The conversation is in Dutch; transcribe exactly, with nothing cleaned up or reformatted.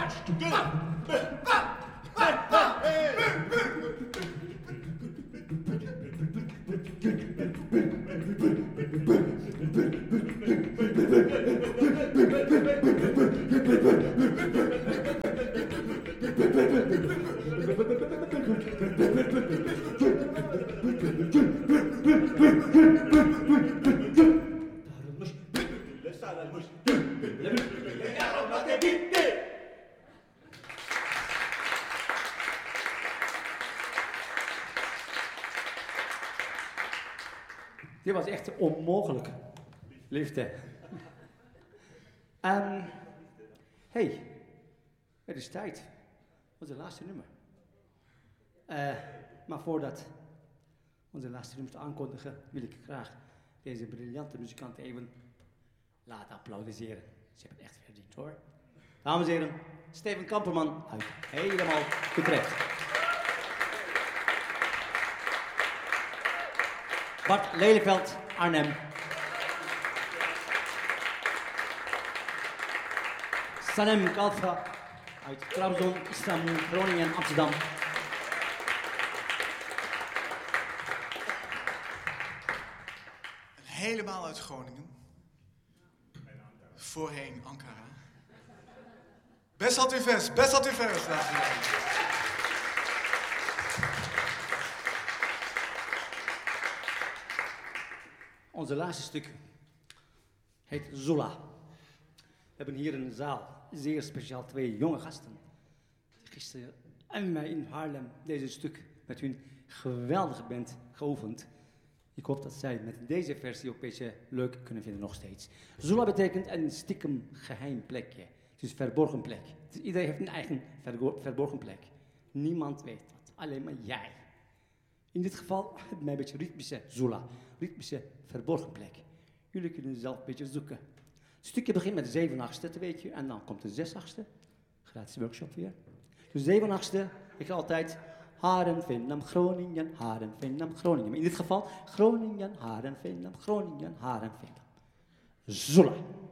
Dit was echt onmogelijk. Liefde. Um, hey, het is tijd. Onze laatste nummer. Uh, maar voordat onze laatste nummer te aankondigen, wil ik graag deze briljante muzikanten even laten applaudisseren. Ze hebben het echt verdiend hoor. Dames en heren, Steven Kamperman uit helemaal Utrecht. Bart Lelyveld, Arnhem. Sanem Kalfa uit Trabzon, Istanbul, Groningen en Amsterdam. Helemaal uit Groningen. Voorheen Ankara. Besat Üfes, Besat Üfes, dames en heren. Onze laatste stuk heet Zula. We hebben hier in de zaal zeer speciaal twee jonge gasten. Die gisteren en mij in Haarlem deze stuk met hun geweldige band geoefend. Ik hoop dat zij met deze versie ook een beetje leuk kunnen vinden nog steeds. Zula betekent een stiekem geheim plekje. Het is een verborgen plek. Dus iedereen heeft een eigen verborgen plek. Niemand weet dat, alleen maar jij. In dit geval het mij een beetje ritmische Zula. Ritmische verborgen plek. Jullie kunnen zelf een beetje zoeken. Het stukje begint met de zeven achtste, weet je, en dan komt de zes achtste. Gratis workshop weer. De zeven achtste, ik ga altijd Haren, Veenam, Groningen, Haren, Veenam, Groningen. Maar in dit geval Groningen, Haren, Veenam, Groningen, Haren, Veenam. Zula.